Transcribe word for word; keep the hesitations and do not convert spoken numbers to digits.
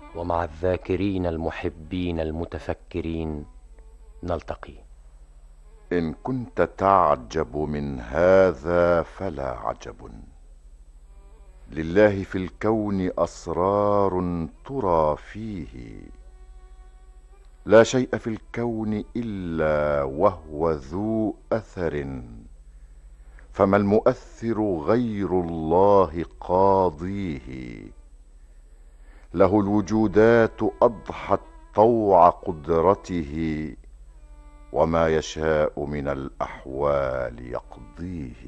ومع الذاكرين المحبين المتفكرين نلتقي. إن كنت تعجب من هذا فلا عجب. لله في الكون أسرار ترى فيه، لا شيء في الكون إلا وهو ذو أثر، فما المؤثر غير الله قاضيه. له الوجودات أضحت طوع قدرته، وما يشاء من الأحوال يقضيه.